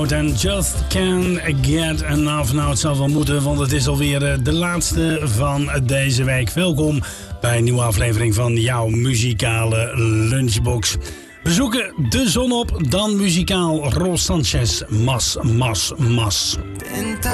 Mode en Just Can't Get Enough. Nou, het zal wel moeten, want het is alweer de laatste van deze week. Welkom bij een nieuwe aflevering van jouw muzikale lunchbox. We zoeken de zon op, dan muzikaal Ros Sanchez, Mas.